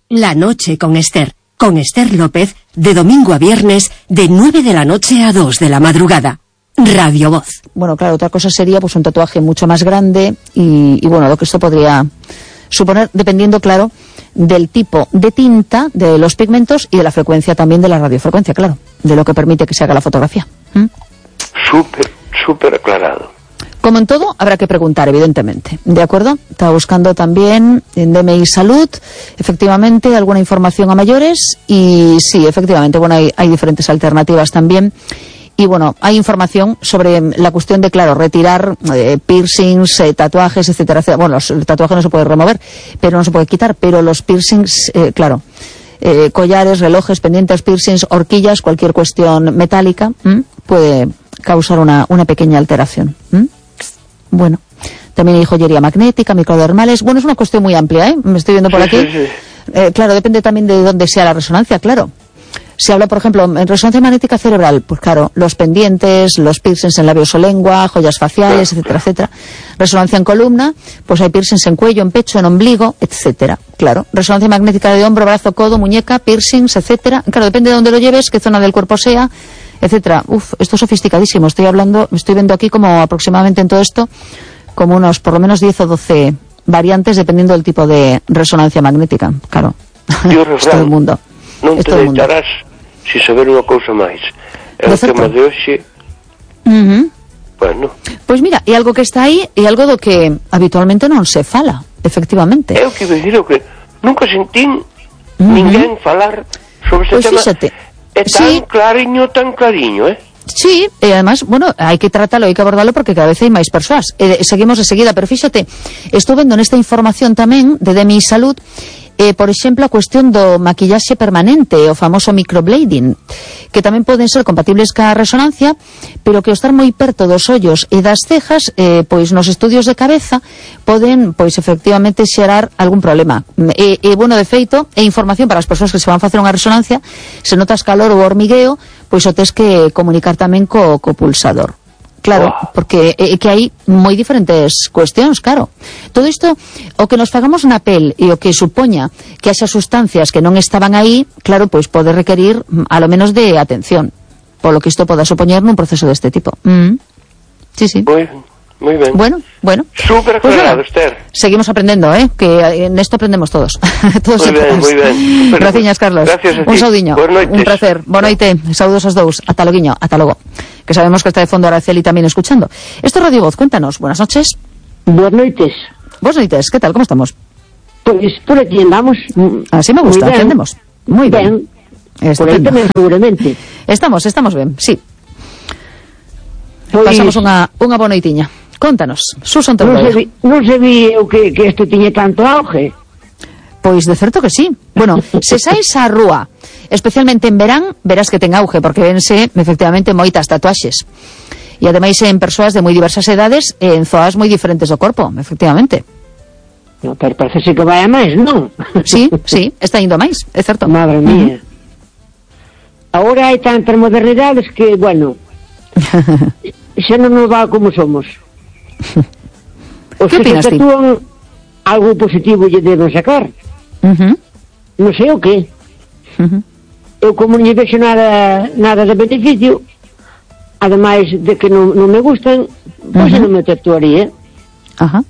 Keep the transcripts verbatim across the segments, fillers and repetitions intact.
La noche con Esther. Con Esther López, de domingo a viernes, de nueve de la noche a dos de la madrugada. Radio Voz. Bueno, claro, otra cosa sería pues un tatuaje mucho más grande y, y bueno, lo que esto podría suponer, dependiendo, claro, del tipo de tinta, de los pigmentos y de la frecuencia también de la radiofrecuencia, claro, de lo que permite que se haga la fotografía. ¿Mm? Súper, súper aclarado. Como en todo, habrá que preguntar, evidentemente. ¿De acuerdo? Estaba buscando también en D M I Salud, efectivamente, alguna información a mayores. Y sí, efectivamente, bueno, hay, hay diferentes alternativas también. Y bueno, hay información sobre la cuestión de, claro, retirar eh, piercings, eh, tatuajes, etcétera, etcétera. Bueno, los, el tatuaje no se puede remover, pero no se puede quitar. Pero los piercings, eh, claro, eh, collares, relojes, pendientes, piercings, horquillas, cualquier cuestión metálica, ¿m? puede causar una, una pequeña alteración. ¿M? Bueno, también hay joyería magnética, microdermales. Bueno, es una cuestión muy amplia, ¿eh? Me estoy viendo por sí, aquí. Sí, sí. Eh, claro, depende también de dónde sea la resonancia, claro. Si habla, por ejemplo, en resonancia magnética cerebral, pues claro, los pendientes, los piercings en labios o lengua, joyas faciales, claro, etcétera, etcétera. Resonancia en columna, pues hay piercings en cuello, en pecho, en ombligo, etcétera. Claro. Resonancia magnética de hombro, brazo, codo, muñeca, piercings, etcétera. Claro, depende de dónde lo lleves, qué zona del cuerpo sea, etcétera. Uf, esto es sofisticadísimo. Estoy hablando, estoy viendo aquí como aproximadamente en todo esto, como unos por lo menos diez o doce variantes dependiendo del tipo de resonancia magnética. Claro. Es todo el mundo. Non es te todo el mundo. deitarás si saber unha cousa máis. É o tema de hoxe. Uh-huh. Bueno. Pois mira, é algo que está aí e algo do que habitualmente non se fala, efectivamente. É o que iba a dicir, o que nunca sentín uh-huh. ninguén falar sobre ese pues tema. Fíxate. É tan sí. clariño, tan clariño, eh? Sí, e además, bueno, hai que tratarlo, hai que abordarlo porque cada vez hai máis persoas. E seguimos de seguida, pero fíxate, estou vendo nesta información tamén de D M I Salud, eh, por exemplo, a cuestión do maquillaxe permanente, o famoso microblading, que tamén poden ser compatibles ca resonancia, pero que ao estar moi perto dos ollos e das cejas, eh, pois nos estudios de cabeza poden, pois efectivamente, xerar algún problema. E, e bueno, de feito, é información para as persoas que se van facer unha resonancia, se notas calor ou hormigueo, pois o tes que comunicar tamén co, co pulsador. Claro, oh. porque é que hai moi diferentes cuestións, claro. Todo isto, o que nos fagamos na pel e o que supoña que haxa sustancias que non estaban aí, claro, pois pode requerir a lo menos de atención, polo que isto poda supoñer nun proceso deste tipo. Mm. Sí, sí. Moi, moi ben. Bueno, bueno. Super aclarado, pues Esther. Seguimos aprendiendo, ¿eh? Que en esto aprendemos todos. todos moi ben, moi ben. Gracias, Carlos. Gracias a ti. Un saudiño. Un placer. Boa noite. Saúdos aos dous. Ata loguiño. Ata logo. Que sabemos que está de fondo Araceli también escuchando. Esto es Radio Voz. Cuéntanos. Buenas noches. Buenas noites. Buenas noites. ¿Qué tal? ¿Cómo estamos? Pues por aquí andamos. Así me gusta. Entendemos. Muy bien. bien. Por aí tamén, seguramente. Estamos, estamos ben. Sí. Pues, pasamos unha, unha boa noitiña. Contanos, Susan non se, vi, non se vi o que, que isto tiñe tanto auge. Pois de certo que sí. Bueno, se sais á rúa, especialmente en verán, verás que ten auge, porque vense efectivamente moitas tatuaxes. E ademais en persoas de moi diversas edades e en zoas moi diferentes do corpo, efectivamente. No, pero parece que vai a máis, non? Sí, sí, está indo a máis, é certo. Madre mía. Uh-huh. Agora hai tantas modernidades que, bueno, xa non nos va como somos. Os que que opinas se tatúan ti? Algo positivo lle deben sacar. Uh-huh. Non sei o que. Uh-huh. Eu como non lle vexo nada, nada de beneficio, ademais de que non, non me gustan, pois uh-huh. non me tatuaría. Ajá. Uh-huh.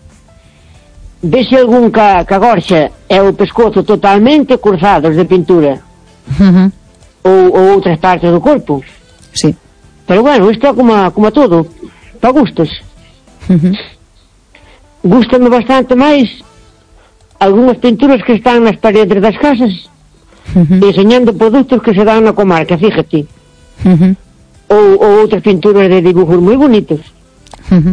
Vese algún ca, ca gorxa e o pescozo totalmente cruzados de pintura. Uh-huh. Ou, ou outras partes do corpo. Sí. Pero bueno, isto é como, como todo, para gustos. Uh-huh. Gústame bastante máis algunhas pinturas que están nas paredes das casas, uh-huh. enseñando produtos que se dan na comarca, fíjate. Uh-huh. Ou, ou outras pinturas de dibujos moi bonitos. Uh-huh.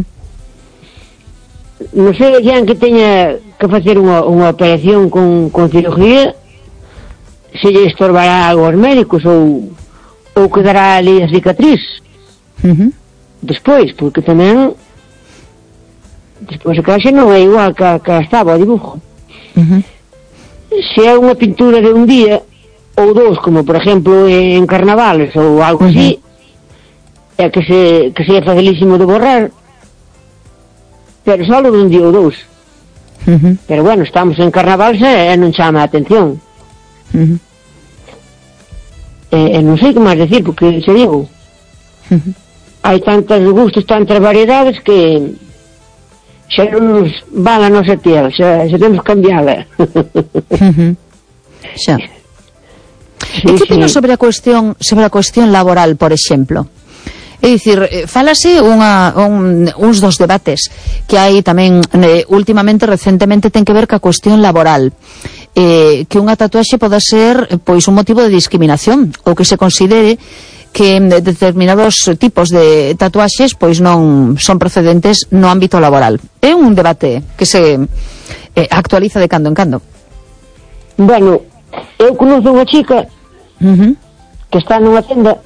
Non sei alguén que teña que facer unha, unha operación con, con cirugía, se lle estorbará algo aos médicos ou, ou quedará ali a cicatriz. Uh-huh. Despois, porque tamén despois a caixa non é igual que, que estaba o dibujo. Uh-huh. Se é unha pintura de un día ou dous, como por exemplo en carnavales ou algo uh-huh. así, é que se, que se é facilísimo de borrar, pero só de un día ou dous. Uh-huh. Pero bueno, estamos en carnaval e non chama a atención. Uh-huh. E, e non sei que máis decir, porque se digo, Uh-huh. hai tantos gustos, tantas variedades que xa non nos van a nosa piel, xa, xa temos que cambiala. Uh-huh. Xa. Sí, E que sí. opinas sobre a cuestión sobre a cuestión laboral, por exemplo? É dicir, eh, fálase unha, un, uns dos debates que hai tamén eh, últimamente, recentemente, ten que ver ca cuestión laboral, eh, que unha tatuaxe poda ser pois un motivo de discriminación, ou que se considere que determinados tipos de tatuaxes pois non son procedentes no ámbito laboral. É un debate que se eh, actualiza de cando en cando. Bueno, eu conozco unha chica Uh-huh. que está nunha tenda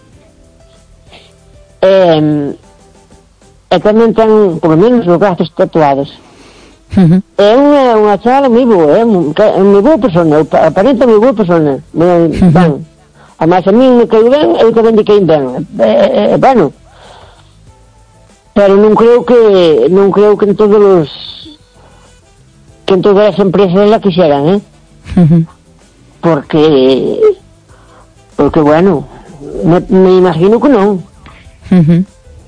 e, e tamén ten, por lo menos, os brazos tatuados. Uh-huh. É unha, unha chavala moi boa, é moi boa persona, aparenta moi boa persona. Moi, Uh-huh. ben, además a mí me caí ben, eu tamén de caí ben. É, é, bueno, pero non creo que non creo que en todos os que en todas as empresas la quixeran, eh? Uh-huh. Porque porque bueno, me, me imagino que non. Uh-huh.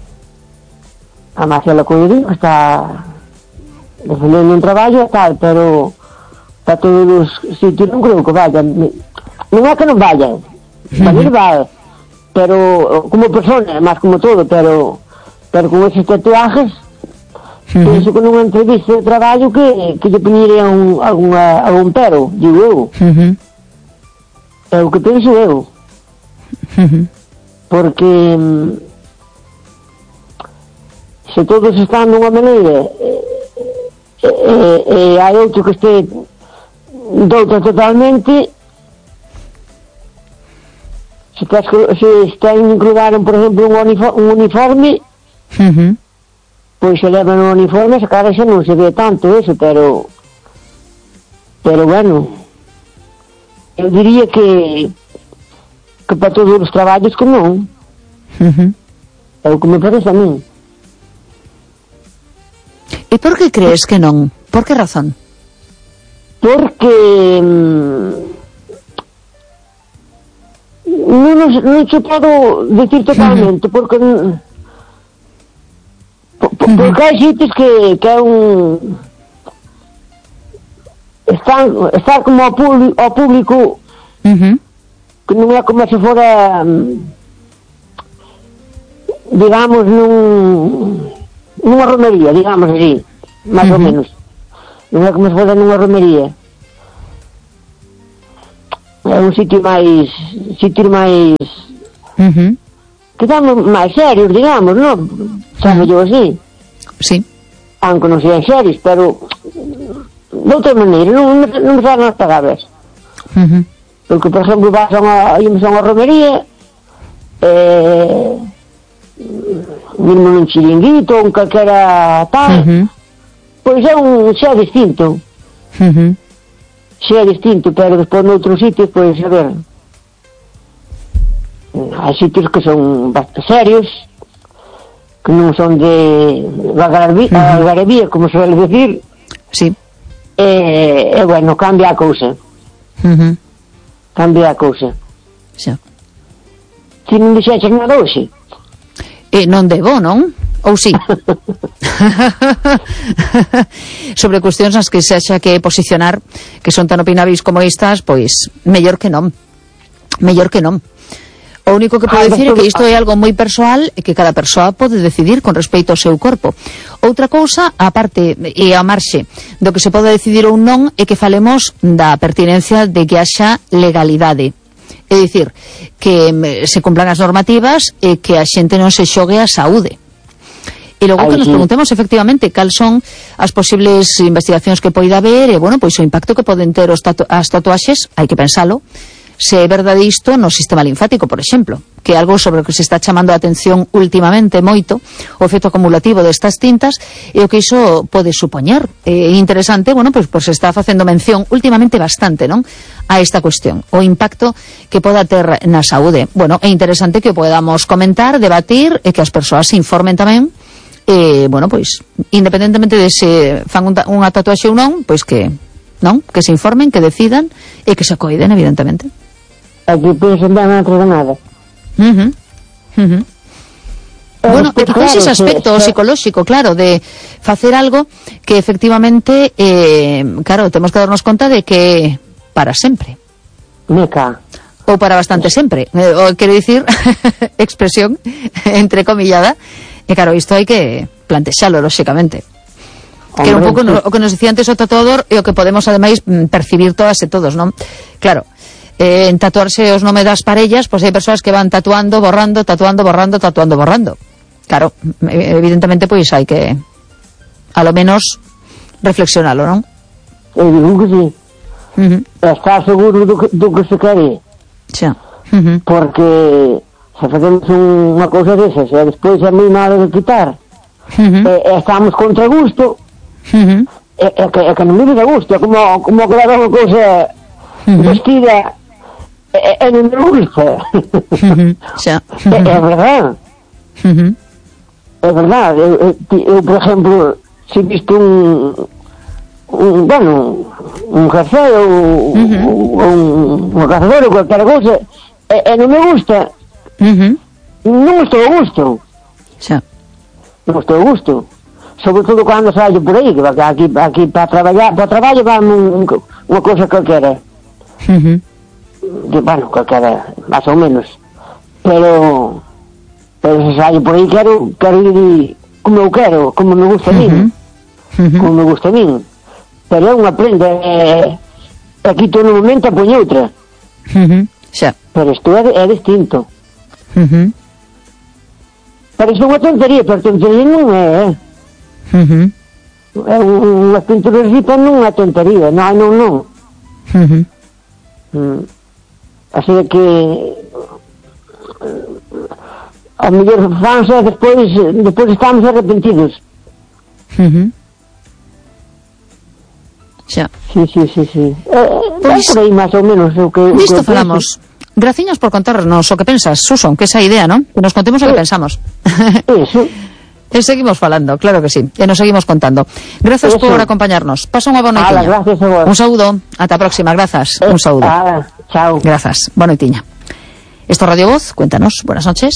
A Marcela Coelho está defendendo un traballo e tal, pero para todos os sitios non creo que vayan. Non é que non vayan, tamén vai, pero como persona, máis como todo, pero pero con esos tatuajes, Uh-huh. penso que nunha entrevista de traballo que, que lle ponirían un, alguna, algún pero, digo eu. Uh-huh. É o que penso eu. Uh-huh. Porque mm, se todos están nunha maneira e, e, e hai outro que este doutra totalmente, se, tes, se están includaron, por exemplo, un, uniforme, un uniforme, Uh-huh. pois se levan un uniforme, se cara xa non se ve tanto eso, pero pero bueno, eu diría que que para todos os traballos que non. Uh-huh. É o que me parece a mí. E por que crees que non? Por que razón? Porque mm, non, nos, non se podo decir totalmente, porque mm, po- po- porque hai sitios que, que é un están, están como ao público, ao público Uh-huh. que non é como se fora mm, digamos nun nunha romería, digamos así, máis ou Ujú. menos. Non é como se fora nunha romería. É un sitio máis sitio máis Uh-huh. que estamos máis serios, digamos, non? Sabe yo así. Sí. Aunque non sean serios, pero de outra maneira, non, non me saben as palabras. Uh-huh. Porque, por exemplo, vas a unha, ímos a unha romería, eh, mesmo nun chiringuito, un calquera tal, Uh-huh. pois é un, xa é distinto, Uh-huh. xa é distinto, pero despois noutros sitios, pois, a ver, hai sitios que son bastante serios, que non son de algarabía, Uh-huh. algarabía, como se suele decir, Sí. e, e bueno, cambia a cousa, Uh-huh. cambia a cousa. Xa. Ti non dixeches nada hoxe? E non debo, non? Ou sí? Sobre cuestións nas que se haxa que posicionar, que son tan opinables como estas, pois mellor que non. Mellor que non. O único que podo Ah, dicir é que despois- isto é algo moi persoal e que cada persoa pode decidir con respecto ao seu corpo. Outra cousa, aparte e a marxe do que se pode decidir ou non, é que falemos da pertinencia de que haxa legalidade. É dicir, que mm, se cumplan as normativas e que a xente non se xogue a saúde. E logo Ai, que nos sí. preguntemos efectivamente cal son as posibles investigacións que poida haber e, bueno, pois o impacto que poden ter os tatu as tatuaxes, hai que pensalo, se é verdade isto no sistema linfático, por exemplo, que é algo sobre o que se está chamando a atención últimamente moito, o efecto acumulativo destas tintas e o que iso pode supoñer. É interesante, bueno, pois, pois se está facendo mención últimamente bastante, non?, a esta cuestión, o impacto que poda ter na saúde. Bueno, é interesante que o podamos comentar, debatir e que as persoas se informen tamén eh, bueno, pois, independentemente de se fan un ta- unha tatuaxe ou non, pois que, non? Que se informen, que decidan e que se acoiden, evidentemente. Aquí pensan ben outra nada. Uh-huh. Uh-huh. Bueno, e quizás ese aspecto se, se... psicolóxico, claro, de facer algo que efectivamente, eh, claro, temos que darnos conta de que para sempre. Meca. Ou para bastante sempre. Eh, o quero dicir, expresión entrecomillada. E claro, isto hai que plantexalo, lóxicamente. Que era un pouco no, o que nos dicía antes o tatuador e o que podemos, ademais, percibir todas e todos, non? Claro, eh, en tatuarse os nome das parellas, pois hai persoas que van tatuando, borrando, tatuando, borrando, tatuando, borrando. Claro, evidentemente, pois hai que, a lo menos, reflexionalo, non? Eu digo que sí. Uh-huh. Está seguro do que, do que se quere. Xa. Uh-huh. Porque se facemos un, unha cousa desas e despois é moi malo de quitar, Uh-huh. e, e estamos contra gusto, Uh-huh. e, e, que, e que non me da gusto, é como, como que leva unha cousa Uh-huh. vestida e, e non me gusta. Uh-huh. Xa. É, é verdade. Uh-huh. É verdade, eu, eu, eu por exemplo, se visto un, un bueno, un café ou, Uh-huh. ou un, un cazador ou qualquer cousa, e, e non me gusta, Uh-huh. non estou a gusto, Xa. non estou a gusto, sobre todo cando saio por aí, que aquí, aquí para traballar, para traballo van un, un, unha cousa calquera, Uh-huh. que, bueno, calquera, máis ou menos, pero pero se saio por aí quero, quero ir como eu quero, como me gusta a mí, Uh-huh. Uh-huh. como me gusta a mí, pero é unha prenda, e, e quito no momento a poño outra, Uh-huh. Xa. pero isto é, é distinto, Uh-huh. parece unha tontería, pero tontería non é, é, Uh-huh. é un, unhas pinturas ripas non é tontería, non, non, non. Uh-huh. Mm. Así de que a mellor fans e despois despois estamos arrepentidos. Uh-huh. Xa. Sí, sí, sí, sí. Eh, Pois, por aí máis ou menos o que o Disto que falamos. Graciñas por contarnos o que pensas, Suson, que esa idea, non? Que nos contemos o que Sí. pensamos. Eso. E seguimos falando, claro que sí. E nos seguimos contando. Grazas Eso. por acompañarnos. Pasa unha boa Ala, noitiña. gracias a vos. Un saúdo. Ata a próxima. Grazas. Un saúdo. Ala, chao. Grazas. Boa noitiña. Esto Radio Voz. Cuéntanos. Buenas noches.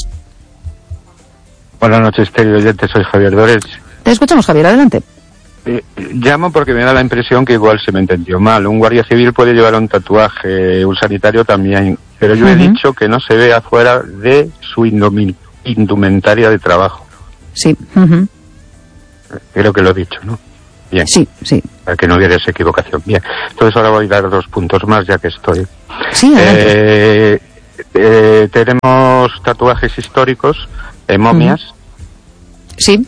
Buenas noches, Terio oyente, soy Javier Dores. Te escuchamos, Javier. Adelante. Eh, llamo porque me da la impresión que igual se me entendió mal. Un guardia civil puede llevar un tatuaje, un sanitario también, pero yo he Uh-huh. dicho que no se vea fuera de su indumi- indumentaria de trabajo. Sí. Uh-huh. Creo que lo he dicho, ¿no? Bien, Sí, sí. para que no hubiera esa equivocación. Bien, entonces ahora voy a dar dos puntos más ya que estoy. Sí, adelante. Eh, eh, tenemos tatuajes históricos, eh, momias, Sí.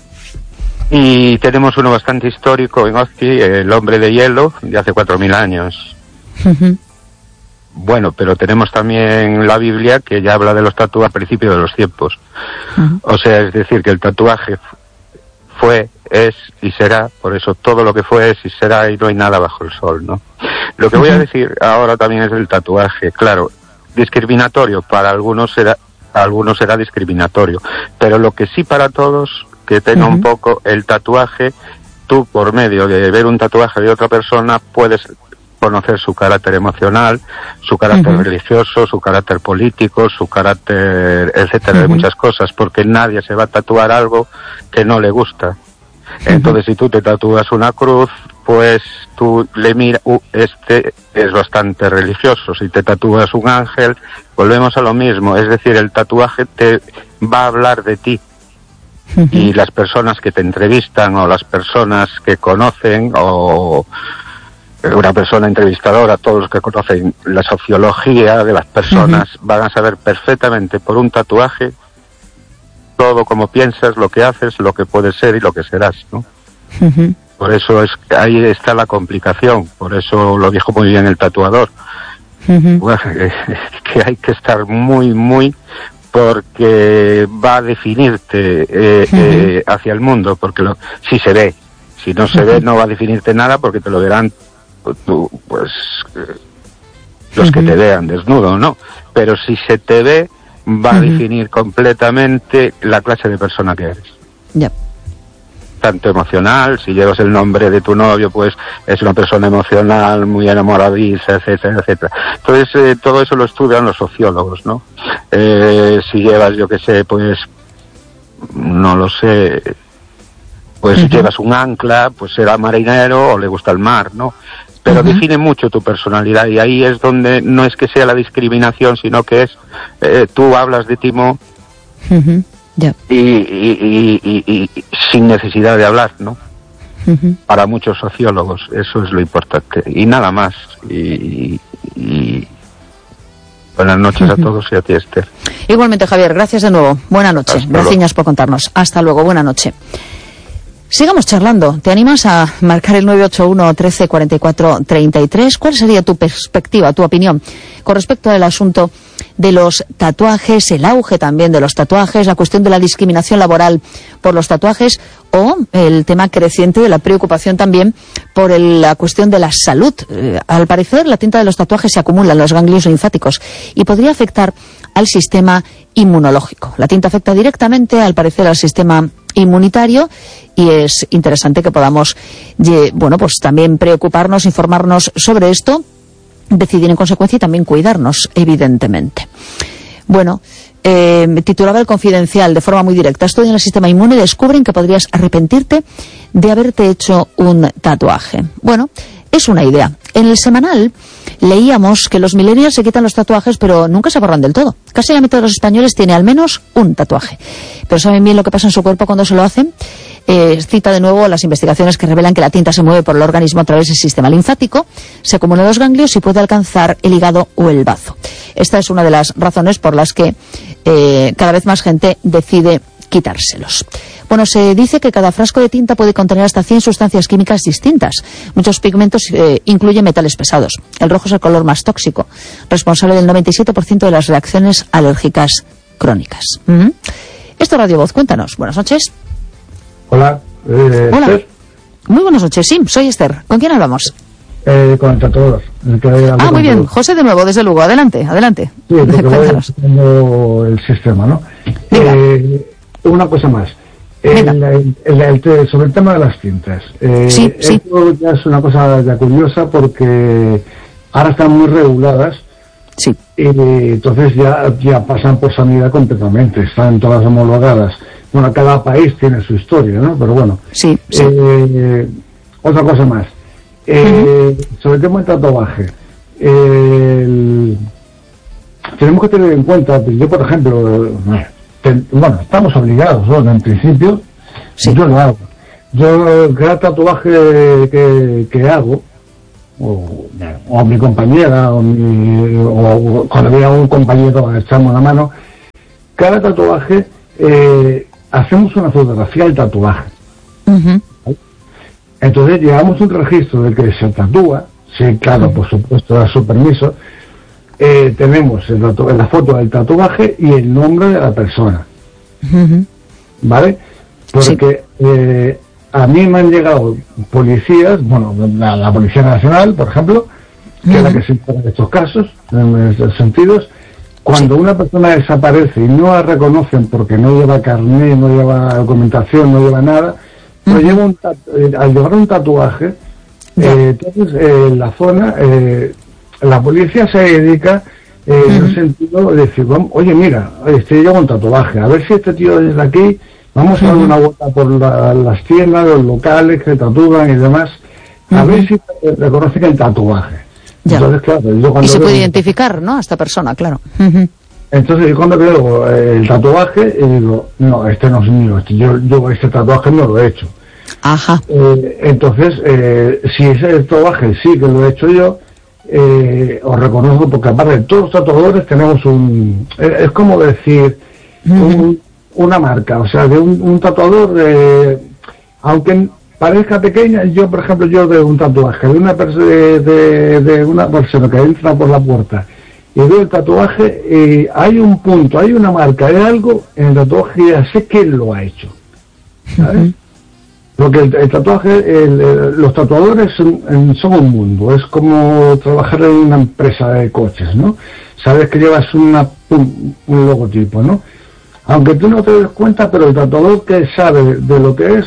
y tenemos uno bastante histórico en Ozki, el hombre de hielo, de hace cuatro mil años. Uh-huh. Bueno, pero tenemos también la Biblia que ya habla de los tatuajes a principios de los tiempos. Uh-huh. O sea, es decir, que el tatuaje fue, es y será, por eso todo lo que fue es y será y no hay nada bajo el sol, ¿no? Lo que voy a decir ahora también es el tatuaje, claro, discriminatorio, para algunos será, para algunos será discriminatorio, pero lo que sí para todos, que tenga Uh-huh. un poco el tatuaje, tú por medio de ver un tatuaje de otra persona puedes conocer su carácter emocional, su carácter Uh-huh. religioso, su carácter político, su carácter, etcétera, de Uh-huh. muchas cosas, porque nadie se va a tatuar algo que no le gusta. Entonces, si tú te tatúas una cruz, pues tú le miras, uh, este es bastante religioso. Si te tatúas un ángel, volvemos a lo mismo. Es decir, el tatuaje te va a hablar de ti. Uh-huh. Y las personas que te entrevistan o las personas que conocen o una persona entrevistadora, todos los que conocen la sociología de las personas, uh-huh, van a saber perfectamente por un tatuaje todo como piensas, lo que haces, lo que puedes ser y lo que serás, ¿no? Uh-huh. Por eso es ahí está la complicación, por eso lo dijo muy bien el tatuador. Uh-huh. Bueno, que hay que estar muy, muy, porque va a definirte eh, uh-huh, eh, hacia el mundo, porque lo, si se ve, si no se uh-huh, ve no va a definirte nada, porque te lo verán tú, pues eh, los uh-huh, que te vean desnudo, ¿no? Pero si se te ve, va uh-huh, a definir completamente la clase de persona que eres. Ya. tanto emocional. Si llevas el nombre de tu novio, pues es una persona emocional, muy enamoradiza, etcétera, etcétera. Entonces, eh, todo eso lo estudian los sociólogos, ¿no? Eh, si llevas, yo qué sé, pues, no lo sé, pues uh-huh. llevas un ancla, pues será marinero o le gusta el mar, ¿no? Pero uh-huh. define mucho tu personalidad, y ahí es donde no es que sea la discriminación, sino que es, eh, tú hablas de Timo uh-huh. yeah. y, y, y, y, y sin necesidad de hablar, ¿no? Uh-huh. Para muchos sociólogos eso es lo importante, y nada más. Y, y buenas noches uh-huh. a todos y a ti, Esther. Igualmente, Javier, gracias de nuevo. Buena noche. Gracias por contarnos. Hasta luego, buena noche. Sigamos charlando. ¿Te animas a marcar el nueve ocho uno, trece, cuarenta y cuatro, treinta y tres? ¿Cuál sería tu perspectiva, tu opinión con respecto al asunto de los tatuajes, el auge también de los tatuajes, la cuestión de la discriminación laboral por los tatuajes, o el tema creciente de la preocupación también por el, la cuestión de la salud? Eh, al parecer, la tinta de los tatuajes se acumula en los ganglios linfáticos y podría afectar al sistema inmunológico. La tinta afecta directamente, al parecer, al sistema inmunitario, y es interesante que podamos, bueno, pues también preocuparnos, informarnos sobre esto, decidir en consecuencia y también cuidarnos, evidentemente. Bueno, eh, titulaba El Confidencial de forma muy directa: estudian el sistema inmune y descubren que podrías arrepentirte de haberte hecho un tatuaje. Bueno, es una idea. En el semanal leíamos que los millennials se quitan los tatuajes, pero nunca se borran del todo. Casi la mitad de los españoles tiene al menos un tatuaje. Pero ¿saben bien lo que pasa en su cuerpo cuando se lo hacen? Eh, cita de nuevo las investigaciones que revelan que la tinta se mueve por el organismo a través del sistema linfático, se acumula en los ganglios y puede alcanzar el hígado o el bazo. Esta es una de las razones por las que eh, cada vez más gente decide quitárselos. Bueno, se dice que cada frasco de tinta puede contener hasta cien sustancias químicas distintas. Muchos pigmentos eh, incluyen metales pesados. El rojo es el color más tóxico, responsable del noventa y siete por ciento de las reacciones alérgicas crónicas. ¿Mm? Esto es Radio Voz, cuéntanos. Buenas noches. Hola. Eh, Hola. Esther. Muy buenas noches, sí, soy Esther. ¿Con quién hablamos? Eh, con el tatuador. El que ah, muy bien. Todos. José de nuevo, desde Lugo. Adelante, adelante. Sí, porque voy el sistema, ¿no? Eh, una cosa más. El, el, el, el, sobre el tema de las tintas. Eh, sí, sí. Esto ya es una cosa ya curiosa porque ahora están muy reguladas. Sí. Y entonces ya, ya pasan por sanidad completamente. Están todas homologadas. Bueno, cada país tiene su historia, ¿no? Pero bueno. Sí, sí. Eh, otra cosa más. Eh, uh-huh. Sobre el tema del tatuaje. El, tenemos que tener en cuenta, yo por ejemplo, ten, bueno, estamos obligados, ¿no? En principio, sí. Yo lo hago. Yo, cada tatuaje que, que hago, o, o mi compañera, o, mi, o, o cuando veo a un compañero echamos la mano, cada tatuaje, eh, hacemos una fotografía del tatuaje. Uh-huh. Entonces llevamos un registro del que se tatúa, sí, claro, uh-huh. por supuesto, da su permiso. Eh, tenemos el tatu- la foto del tatuaje y el nombre de la persona. Uh-huh. ¿Vale? Porque sí. eh, a mí me han llegado policías, bueno, la, la Policía Nacional, por ejemplo, que uh-huh. es la que se encarga de estos casos, en estos sentidos. Cuando sí. una persona desaparece y no la reconocen porque no lleva carnet, no lleva documentación, no lleva nada, uh-huh. pues lleva un tatu- eh, al llevar un tatuaje, eh, entonces eh, en la zona, eh, la policía se dedica eh, uh-huh. en el sentido de decir, oye, mira, este lleva un tatuaje, a ver si este tío desde aquí, vamos uh-huh. a dar una vuelta por la, las tiendas, los locales que tatúan y demás, a uh-huh. ver si reconocen el tatuaje. Ya. Entonces, claro, yo cuando y se puede veo, identificar, ¿no?, a esta persona, claro. Uh-huh. Entonces yo cuando veo el tatuaje, y digo, no, este no es mío, este, yo, yo este tatuaje no lo he hecho. Ajá. Eh, entonces, eh, si ese tatuaje sí que lo he hecho yo, eh, os reconozco, porque aparte todos los tatuadores tenemos un, es, es como decir, uh-huh. un, una marca, o sea, de un, un tatuador, eh, aunque parezca pequeña, yo por ejemplo, yo de un tatuaje de una, pers- de, de, de una persona que entra por la puerta y veo el tatuaje, eh, hay un punto, hay una marca, hay algo en el tatuaje y ya sé quién lo ha hecho, ¿sabes? Uh-huh. Porque el, el tatuaje, el, el, los tatuadores son, son un mundo, es como trabajar en una empresa de coches, ¿no? Sabes que llevas una, un, un logotipo, ¿no? Aunque tú no te des cuenta, pero el tatuador que sabe de lo que es,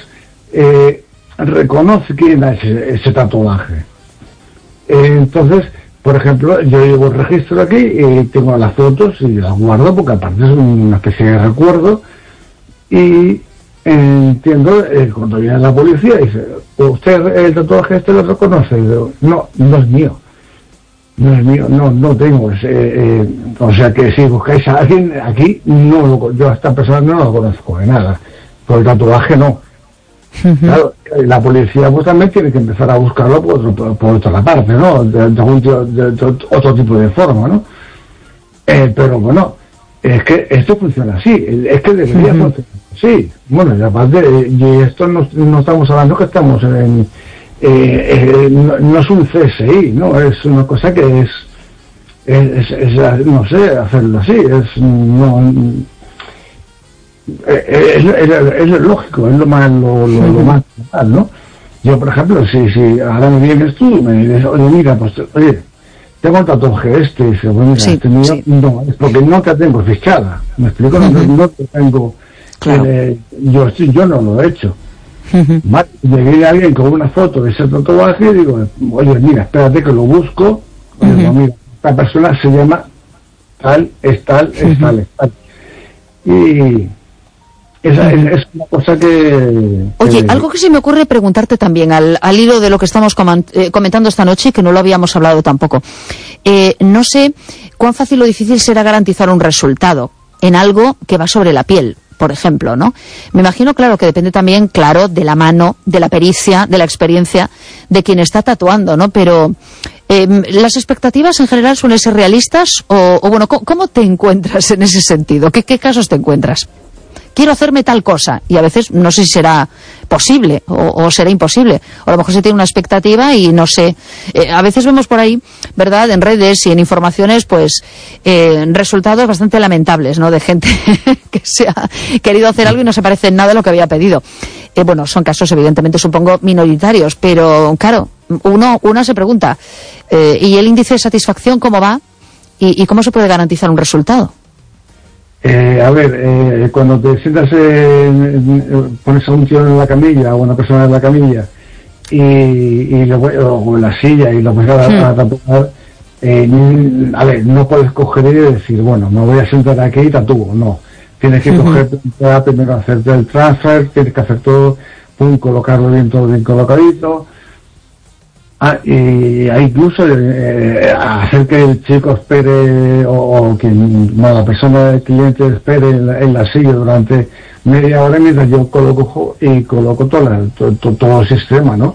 eh, reconoce quién ha ese, ese tatuaje. Eh, entonces, por ejemplo, yo llevo el registro aquí y tengo las fotos y las guardo porque aparte es una especie de recuerdo. Y eh, entiendo, eh, cuando viene la policía dice, ¿usted el tatuaje este lo reconoce? Y digo, no, no es mío. No es mío, no, no tengo ese, eh, o sea que si buscáis a alguien aquí, no lo, yo a esta persona no lo conozco de nada, por el tatuaje no. Uh-huh. Claro, la policía pues también tiene que empezar a buscarlo por, otro, por, por otra parte, ¿no? De, de, algún, de, de, de otro tipo de forma, ¿no? Eh, pero bueno, es que esto funciona así, es que debería uh-huh. funcionar así. Bueno, y aparte, y esto no, no estamos hablando que estamos en... Eh, eh, no, no es un C S I, no, es una cosa que es, es, es, es no sé, hacerlo así, es no es, es, es, es lógico, es lo más lo, lo, lo más normal, ¿no? Yo, por ejemplo, si, si ahora me vienes tú y me dices, oye, mira, pues, oye, tengo el tatuaje este, y dice, bueno, mira, sí, este mío, sí. no, es porque no te tengo fichada, ¿me explico? Uh-huh. no, no te tengo, claro. eh, yo, yo no lo he hecho. Uh-huh. Llegué a alguien con una foto de ese tatuaje y digo, oye, mira, espérate que lo busco. Uh-huh. Digo, mira, esta persona se llama tal, es tal, es uh-huh. tal, es tal. Y esa uh-huh. es, es una cosa que... Oye, que... algo que se me ocurre preguntarte también, al, al hilo de lo que estamos coman, eh, comentando esta noche, y que no lo habíamos hablado tampoco. Eh, no sé cuán fácil o difícil será garantizar un resultado en algo que va sobre la piel, por ejemplo, ¿no? Me imagino, claro, que depende también, claro, de la mano, de la pericia, de la experiencia de quien está tatuando, ¿no? Pero, eh, ¿las expectativas en general suelen ser realistas? O, o bueno, ¿cómo, ¿cómo te encuentras en ese sentido? ¿Qué, qué casos te encuentras? Quiero hacerme tal cosa, y a veces no sé si será posible o, o será imposible, o a lo mejor se tiene una expectativa y no sé, eh, a veces vemos por ahí, ¿verdad?, en redes y en informaciones, pues eh, resultados bastante lamentables, ¿no?, de gente que se ha querido hacer algo y no se parece en nada a lo que había pedido. Eh, bueno, son casos evidentemente, supongo, minoritarios, pero claro, uno, uno se pregunta, eh, ¿y el índice de satisfacción cómo va? ¿Y, y cómo se puede garantizar un resultado? Eh, a ver, eh, cuando te sientas, eh, pones a un tío en la camilla o una persona en la camilla y, y lo, o en la silla y lo puedes a, a tatuar, eh, a ver, no puedes coger y decir, bueno, me voy a sentar aquí y tatúo, no. Tienes que uh-huh. coger, primero hacerte el transfer, tienes que hacer todo, pum, colocarlo bien, todo bien colocadito. Ah, y hay incluso eh, hacer que el chico espere o, o que bueno, la persona, el cliente espere en la, en la silla durante media hora mientras yo coloco y coloco todo, la, todo, todo, todo el sistema, ¿no?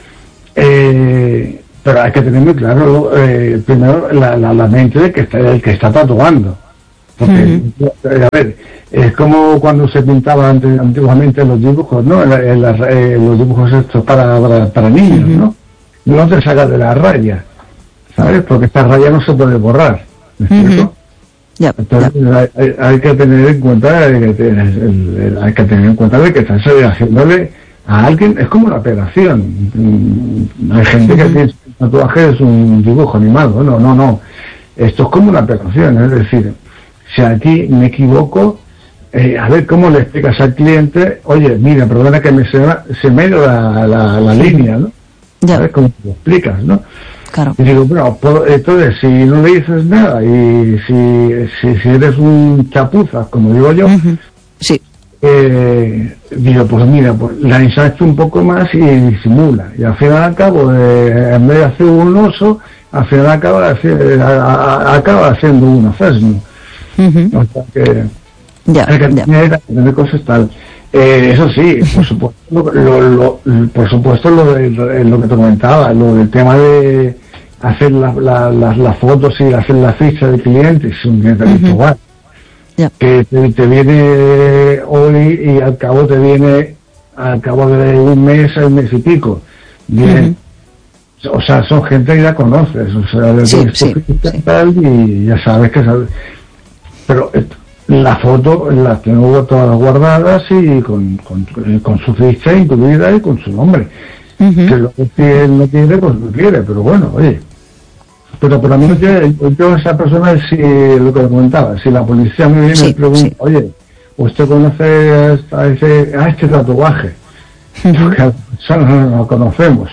Eh, pero hay que tener muy claro eh, primero la, la, la mente de que está, el que está tatuando. Porque, uh-huh. a ver, es como cuando se pintaban antiguamente los dibujos, ¿no? En la, en la, eh, los dibujos estos para, para, para niños, uh-huh. ¿no? No te sacas de la raya, ¿sabes? Porque esta raya no se puede borrar, ¿me explico? Uh-huh. Yep, Entonces yep. Hay, hay que tener en cuenta que el, el, el, hay que tener en cuenta de que estás haciéndole a alguien, es como una operación. Hay gente uh-huh. que piensa que el tatuaje es un dibujo animado, no, no, no. Esto es como una operación, es decir, si aquí me equivoco, eh, a ver cómo le explicas al cliente, oye, mira, perdona que me se, se me ha ido la, la, la línea, ¿no? Ya. ¿Sabes cómo te lo explicas, no? Claro. Y digo, bueno, puedo, entonces, si no le dices nada y si, si, si eres un chapuzas, como digo yo, uh-huh. sí. eh, digo, pues mira, pues la ensancho un poco más y disimula. Y al final al cabo, eh, en vez de hacer un oso, al final acaba, acaba, acaba haciendo un asesino. Uh-huh. O sea que ya, hay que ya. tener, tener cosas tal. Eh, eso sí, por supuesto, lo, lo, lo, por supuesto lo, de, lo, lo que te comentaba, lo del tema de hacer la, la, las, las fotos y hacer la ficha de clientes, es un cliente habitual. Uh-huh. Yeah. Que te, te viene hoy y al cabo te viene al cabo de un mes, el mes y pico. Bien. Uh-huh. O sea, son gente que ya conoces, o sea, sí, sí, tal, sí. Y ya sabes que sabes. Pero la foto la tengo todas guardadas y con, con, con su ficha incluida y con su nombre. Uh-huh. Que lo que él no quiere, pues no quiere, pero bueno, oye. Pero por lo menos yo, yo esa persona, si lo que le comentaba, si la policía me viene sí, y pregunta, sí. oye, ¿usted conoce a, ese, a este tatuaje? porque a la persona no lo conocemos.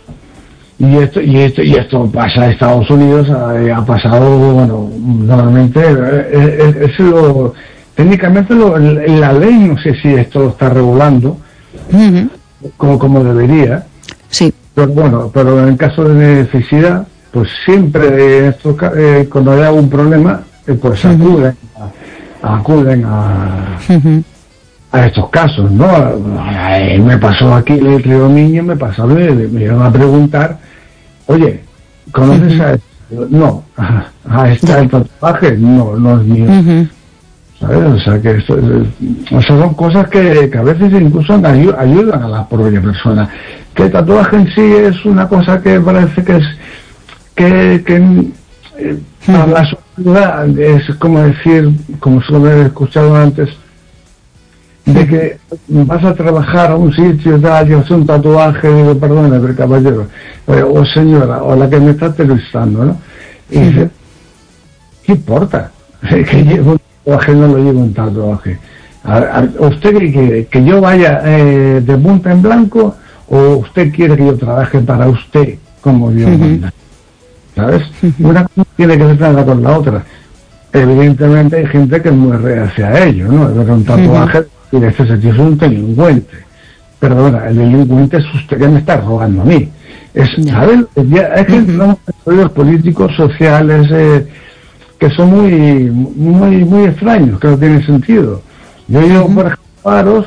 Y esto, y esto, y esto pasa en Estados Unidos, ha, ha pasado, bueno, normalmente, es, es lo, técnicamente lo, la ley, no sé si esto lo está regulando, uh-huh. como, como debería. Sí. Pero bueno, pero en caso de necesidad, pues siempre estos, eh, cuando hay algún problema, eh, pues uh-huh. acuden, a, acuden a, uh-huh. a estos casos, ¿no? Ay, me pasó aquí el Río Niño, me pasó, me, me iban a preguntar, oye, ¿conoces uh-huh. a esto? No, a, a esta el tatuaje, no, no es mío. Uh-huh. ¿Sabes? O sea, que esto, o sea, son cosas que, que a veces incluso ayu- ayudan a la propia persona. Que el tatuaje en sí es una cosa que parece que es, que, que eh, para la sociedad es como decir, como suelo haber escuchado antes, de que vas a trabajar a un sitio, tal, y hacer un tatuaje, digo, perdóname, caballero, eh, o señora, o la que me está entrevistando, ¿no? Y dice, ¿qué importa? Que llevo un tatuaje, no lo llevo un tatuaje. A, a, ¿Usted quiere que yo vaya eh, de punta en blanco, o usted quiere que yo trabaje para usted como Dios uh-huh. manda? ¿Sabes? Uh-huh. Una cosa tiene que ver nada con la otra. Evidentemente hay gente que es muy reacia a ello, ¿no? De ver un tatuaje uh-huh. y de este sentido es un delincuente. Perdona, el delincuente es usted que me está rogando a mí. Es, ¿sabes? Ya, es que entramos uh-huh. en los políticos sociales eh, que son muy, muy, muy extraños, que no tienen sentido. Yo llevo, uh-huh. por ejemplo, paros,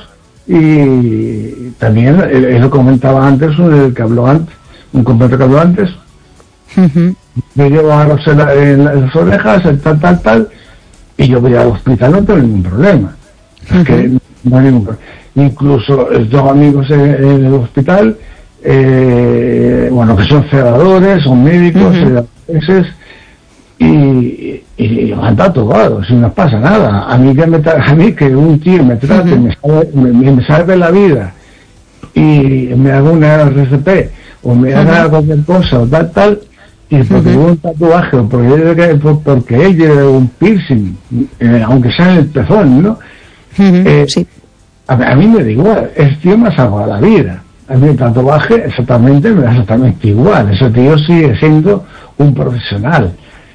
y también, él lo comentaba antes, el que habló antes, un compañero que habló antes, uh-huh. yo llevo aros en, la, en las orejas, el tal, tal, tal, y yo voy al hospital, no tengo ningún problema. Uh-huh. Que no hay ningún problema. Incluso dos amigos en, en el hospital, eh, bueno, que son celadores, son médicos, uh-huh. y, y van tatuados, y no pasa nada. A mí que, me tra- a mí que un tío me trate, uh-huh. me, salve, me, me salve la vida, y me haga una R C P, o me uh-huh. haga cualquier cosa, o tal, tal, y porque uh-huh. un tatuaje, o porque, porque él lleve un piercing, eh, aunque sea en el pezón, ¿no? Uh-huh. Eh, sí. a, a mí me da igual, ese tío me ha salvado la vida. A mí el tatuaje exactamente me da exactamente igual. Ese tío sigue siendo un profesional.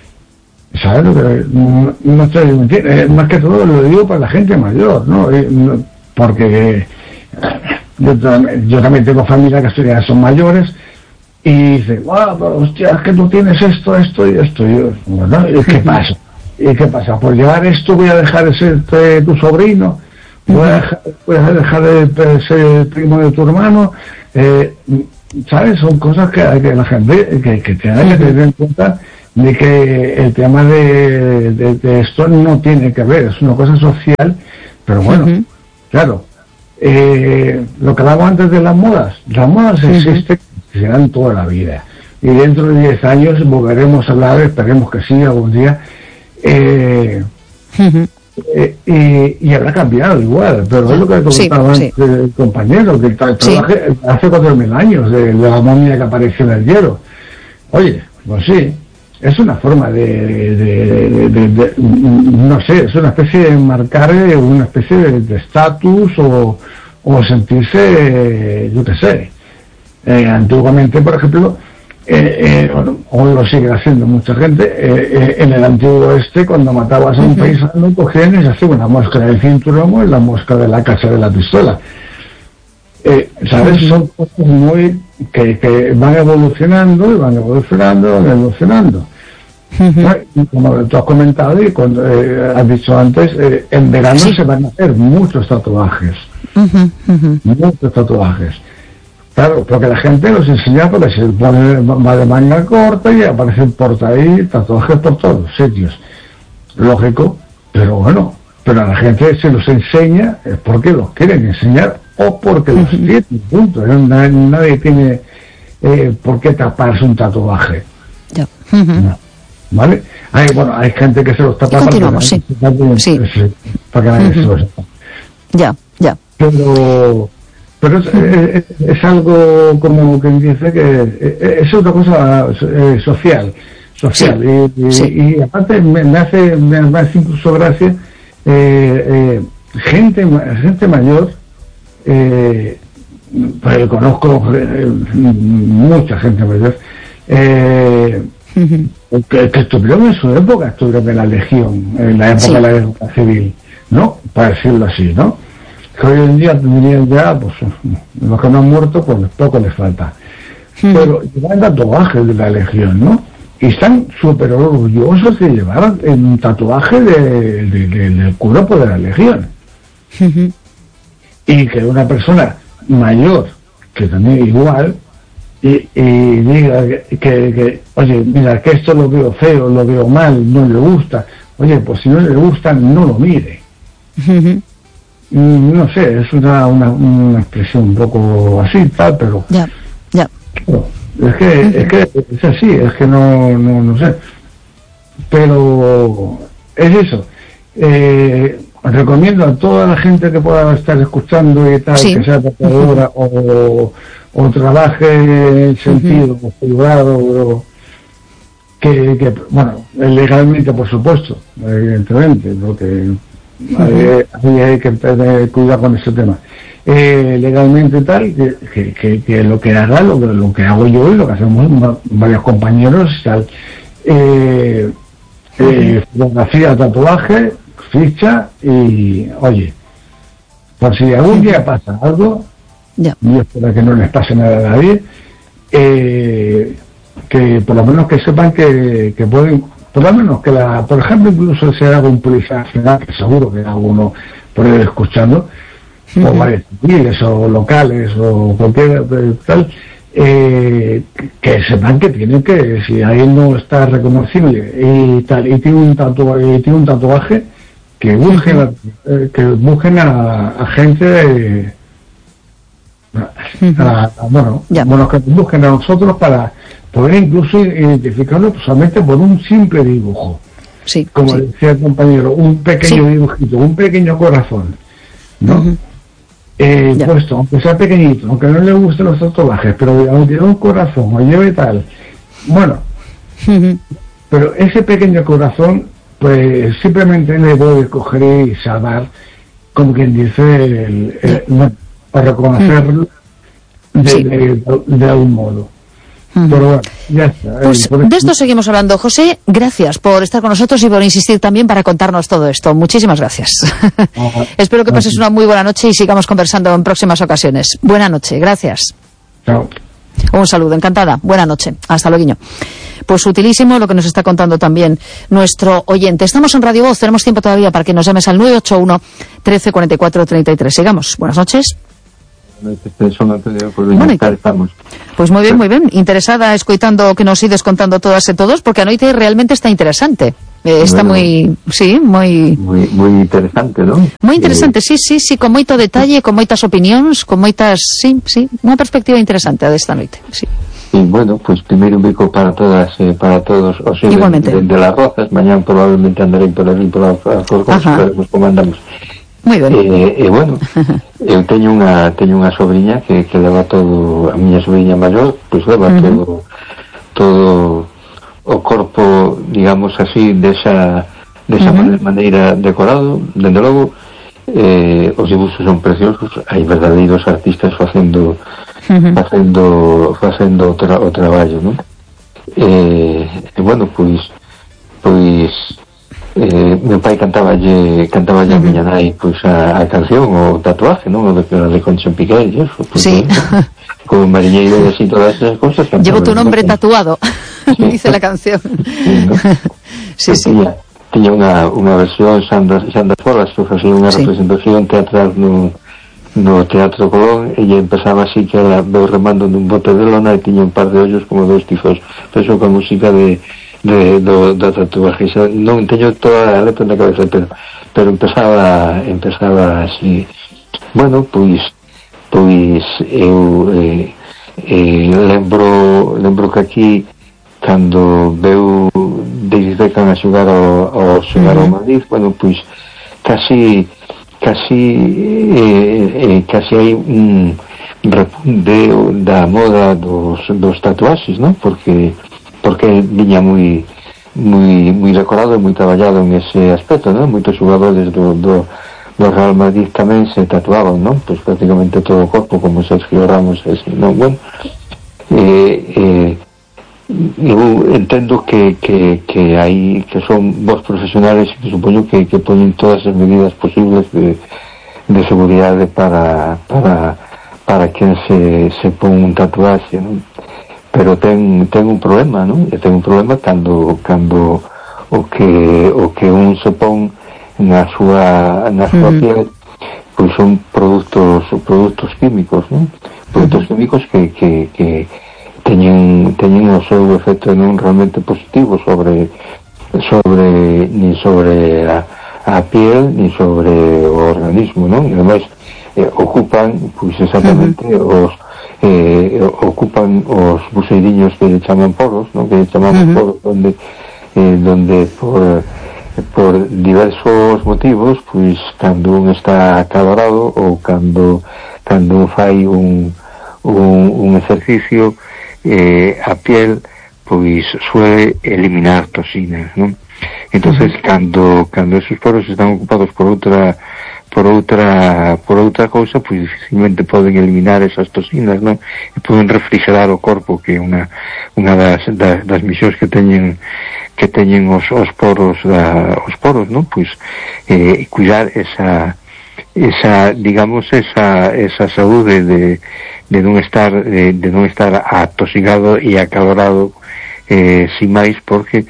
¿Sabes lo que no, no estoy eh, más que todo lo digo para la gente mayor, ¿no? Eh, no porque eh, yo, yo también tengo familia que ya son mayores y dice, wow, pero hostia, es que tú tienes esto, esto y esto. Y yo, bueno, ¿y qué pasa? ¿Y qué pasa? Por llevar esto voy a dejar de ser te, tu sobrino, voy a dejar, voy a dejar de ser el primo de tu hermano, eh, ¿sabes? Son cosas que, que la gente que, que tiene que tener en cuenta, de que el tema de, de, de esto no tiene que ver, es una cosa social, pero bueno, uh-huh. claro, eh, lo que hablaba antes de las modas, las modas uh-huh. existen, serán toda la vida, y dentro de diez años volveremos a hablar, esperemos que sí, algún día, eh, uh-huh. eh, y, y habrá cambiado igual, pero es lo que comentaba sí, sí. el compañero, que tra- sí. trabajé hace cuatro mil años, de, de la momia que apareció en el hielo. Oye, pues sí, es una forma de, de, de, de, de, no sé, es una especie de marcar una especie de estatus o, o sentirse, yo qué sé. Eh, antiguamente, por ejemplo, eh, eh, bueno, hoy lo sigue haciendo mucha gente, eh, eh, en el antiguo oeste, cuando matabas a un uh-huh. paisano, cogían y se hacía una mosca del cinturón y la mosca de la cacha de la pistola. Eh, ¿Sabes? Uh-huh. Son cosas muy que, que van evolucionando y van evolucionando, van evolucionando. Uh-huh. Y como tú has comentado y cuando eh, has dicho antes, eh, en verano sí. se van a hacer muchos tatuajes. Uh-huh. Uh-huh. Muchos tatuajes. Claro, porque la gente los enseña porque se pone, va de manga corta y aparecen por ahí tatuajes por todos los sitios. Lógico, pero bueno, pero a la gente se los enseña es porque los quieren enseñar o porque los uh-huh. tienen, punto. Nadie, nadie tiene eh, por qué taparse un tatuaje. Yeah. Uh-huh. No. ¿Vale? Hay, bueno, hay gente que se los tapa para que, sí. Sí. para que nadie uh-huh. se los tapa. Ya, ya. Pero... Pero es, es, es algo como que dice que es otra cosa eh, social, social sí, y, sí. y, y aparte me, me hace me, me hace incluso gracia eh, eh, gente gente mayor eh, pues conozco eh, mucha gente mayor eh, uh-huh. que, que estuvieron en su época, estuvieron en la Legión, en la época sí. de la guerra civil, ¿no? Para decirlo así, ¿no? Que hoy en día tendrían ya, pues, los que no han muerto, pues poco les falta. Uh-huh. Pero llevan tatuajes de la Legión, ¿no? Y están súper orgullosos de llevar un tatuaje de, de, de, del cuerpo de la Legión. Uh-huh. Y que una persona mayor, que también igual, y, y diga que, que, que, oye, mira, que esto lo veo feo, lo veo mal, no le gusta. Oye, pues si no le gusta, no lo mire. Uh-huh. No sé, es una, una, una expresión un poco así, tal, pero... Ya, ya. Claro, es que, uh-huh. es que es así, es que no, no, no sé. Pero es eso. Eh, recomiendo a toda la gente que pueda estar escuchando y tal, sí. que sea tatuadora uh-huh. o, o trabaje en el sentido uh-huh. privado, o, que, que, bueno, legalmente, por supuesto, evidentemente, porque uh-huh. hay, hay, hay que tener cuidado con ese tema. Eh, legalmente tal, que, que, que, que lo que haga, lo, lo que hago yo y lo que hacemos varios compañeros, tal, eh, uh-huh. eh, fotografía, tatuaje, ficha y, oye, por si algún día pasa algo, yeah. y espero que no les pase nada a nadie, eh, que por lo menos que sepan que, que pueden, por lo menos que la, por ejemplo, incluso si hay algún policía nacional, que seguro que alguno por ir escuchando, uh-huh. o varios civiles o locales o cualquier tal, eh, que sepan que tienen que, si alguien no está reconocible y tal, y tiene un tatuaje, y tiene un tatuaje que busquen a, eh, que busquen a, a gente de, a, a, bueno, yeah. bueno, que busquen a nosotros para poder incluso identificarlo solamente por un simple dibujo. Sí, como sí. decía el compañero, un pequeño sí. dibujito, un pequeño corazón, ¿no? Uh-huh. Eh, yeah. Puesto, aunque sea pequeñito, aunque no le gusten los tatuajes, pero aunque lleve un corazón o lleve tal, bueno, uh-huh. pero ese pequeño corazón, pues simplemente le puede coger y salvar, como quien dice, el, el, bueno, para reconocerlo de, sí. de, de, de algún modo. Uh-huh. Pero bueno, ya está. Pues eh, de esto seguimos hablando. José, gracias por estar con nosotros y por insistir también para contarnos todo esto. Muchísimas gracias. Uh-huh. Espero que pases una muy buena noche y sigamos conversando en próximas ocasiones. Buena noche, gracias. Chao. Un saludo, encantada. Buena noche. Hasta luego. Pues utilísimo lo que nos está contando también nuestro oyente. Estamos en Radio Voz, tenemos tiempo todavía para que nos llames al nueve ocho uno, trece cuarenta y cuatro, treinta y tres. Sigamos. Buenas noches. Bueno, estamos. Pues muy bien, muy bien. Interesada escoitando que nos ides contando todas e todos, porque a noite realmente está interesante. Eh, está bueno, moi, sí, moi moi moi interesante, ¿no? Moi interesante, eh, sí, sí, sí, con moito detalle, con moitas opinións, con moitas, sí, sí, unha perspectiva interesante desta noite, sí. Y bueno, pues primero un bico para todas, eh, para todos os de, de, de las Rozas. Mañana probablemente andaré por aquí por la Corcón, veremos como andamos. Muy ben. Eh, eh, bueno, eu teño unha teño unha sobrinha que, que leva todo, a miña sobrinha maior, pois pues leva uh-huh. todo todo o corpo, digamos así, desa desa uh-huh. maneira decorado, dende logo, eh, os dibujos son preciosos, hai verdadeiros artistas facendo uh-huh. facendo facendo o, tra, o traballo, non? Eh, e bueno, pois pois Eh, meu pai cantaballe cantaballe uh-huh. a miña nai pois a, a canción o tatuaje, non? O de, de Concha Piqué e eso, pues, sí. Como mariñeiro e así todas esas cosas. Llevo tu nombre tatuado, sí. Dice la canción. Sí, ¿no? Sí, sí. Tiña, tiña unha, unha versión San das, San das Folas, que facía unha sí. representación teatral no, no Teatro Colón, e empezaba así que era veu remando nun bote de lona e tiña un par de ollos como dos tifos, eso con música de de do, do tatuaje. Non teño toda a letra na cabeza, pero pero empezaba empezaba así. Bueno, pois pois eu eh, eh, lembro lembro que aquí cando veu desde que a xogar ao, ao xogar ao Madrid, bueno, pois casi casi eh, eh, casi hai un repunte da moda dos, dos tatuaxes, non? Porque porque viña moi moi moi decorado e moi traballado en ese aspecto, non? Moitos xogadores do, do, do Real Madrid tamén se tatuaban, non? Pois prácticamente todo o corpo, como Sergio Ramos, ese, non? Bueno, eh, eh, eu entendo que, que, que hai que son vos profesionales e que supoño que, que poñen todas as medidas posibles de, de seguridade para para para quen se, se pon un tatuaxe, non? Pero ten, ten un problema, non? E ten un problema cando cando o que o que un se pon na súa na súa uh-huh. piel, pois son produtos produtos químicos, non? Produtos uh-huh. químicos que, que, que teñen teñen o seu efecto non realmente positivo sobre sobre ni sobre a, a piel ni sobre o organismo, non? E ademais eh, ocupan pois exactamente uh-huh. os eh, ocupan os buseiriños que chaman poros, non? Que chamamos uh-huh. poros donde eh, donde por por diversos motivos, pois cando un está acalorado ou cando cando fai un un, un exercicio, eh, a piel pois suele eliminar toxinas, non? Entonces uh-huh. cando cando esos poros están ocupados por outra por outra por outra cousa, pois dificilmente poden eliminar esas toxinas, non? E poden refrigerar o corpo, que é unha unha das, das, das misións que teñen que teñen os, os poros da, os poros, non? Pois eh, cuidar esa esa, digamos, esa esa saúde de, de non estar de, de non estar atosigado e acalorado eh, sin máis, porque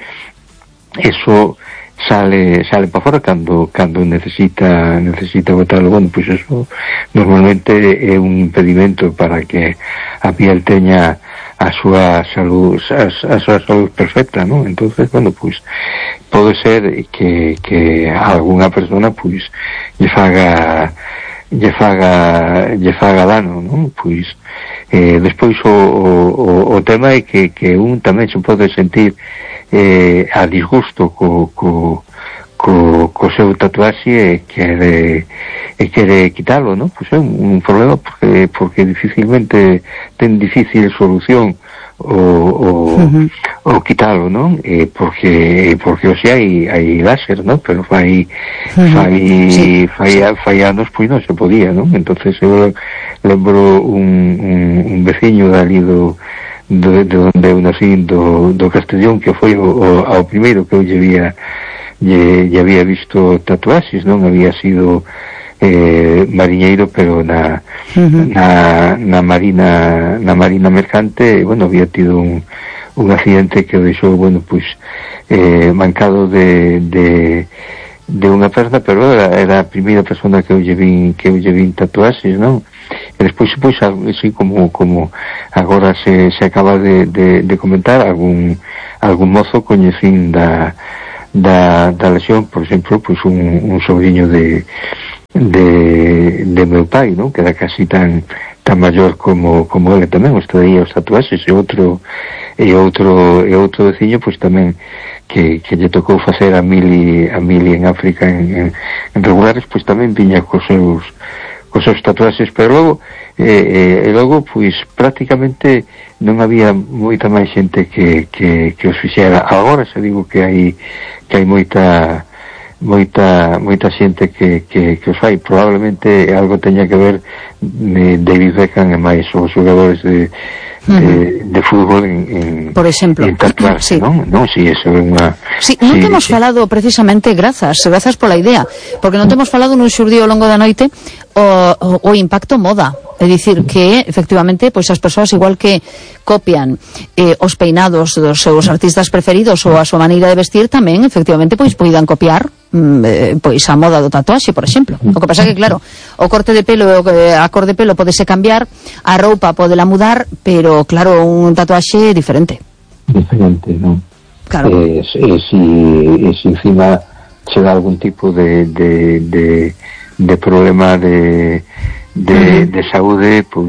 eso sale sale para fora cando cando necesita necesita botarlo. Bueno, pois eso normalmente é un impedimento para que a piel teña a súa salud a, a súa salud perfecta, non? Entonces, bueno, pois pode ser que que algunha persona pois lle faga lle faga lle faga dano, non? Pois eh, despois o, o, o tema é que, que un tamén se pode sentir eh, a disgusto co, co, co, co seu tatuaxe e quere, e quere quitalo, non? Pois é un, un problema porque, porque dificilmente ten difícil solución o, o, uh-huh. o quitalo, non? Eh, porque porque o sea, hai, hai láser, non? Pero fai uh-huh. fai, sí. fai, fai anos pois non se podía, non? Entonces eu lembro un, un, un veciño dali do de, de onde eu nací, do, do Castellón, que foi o, o, ao primeiro que eu lle había lle, lle había visto tatuaxes, non? Había sido eh, mariñeiro, pero na, uh-huh. na na marina na marina mercante, e, bueno, había tido un, un accidente que o deixou, bueno, pois eh, mancado de, de de unha perna, pero era, era a primeira persona que eu lle vin que eu lle vin tatuaxes, non? E despois, pois, así como como agora se, se acaba de, de, de comentar, algún algún mozo coñecín da da, da lesión, por exemplo, pois un, un sobrinho de de, de meu pai, non? Que era casi tan tan maior como como ele tamén, os traía os tatuaxes, e outro e outro e outro veciño, pois tamén que, que lle tocou facer a mili a mili en África en, en, en regulares, pois tamén viña cos seus cos seus tatuaxes, pero logo eh, e logo pois prácticamente non había moita máis xente que, que, que os fixera. Agora se digo que hai que hai moita moita moita xente que, que, que os fai. Probablemente algo teña que ver de David Beckham e máis os xogadores de de, uh-huh. de fútbol en, en por exemplo, en tatuarse, sí. non? Non, si, eso é unha... Sí, non sí, temos sí. falado precisamente, grazas, grazas pola idea, porque non temos falado nun xurdío ao longo da noite o, o, o impacto moda. É dicir que, efectivamente, pois as persoas igual que copian eh, os peinados dos seus artistas preferidos ou a súa maneira de vestir, tamén, efectivamente, pois poidan copiar mm, eh, pois a moda do tatuaxe, por exemplo. O que pasa que, claro, o corte de pelo e a cor de pelo podese cambiar, a roupa podela mudar, pero, claro, un tatuaxe é diferente. Diferente, non? Claro. E eh, eh, si, eh, si encima se dá algún tipo de, de, de, de problema de... de, de saúde, pois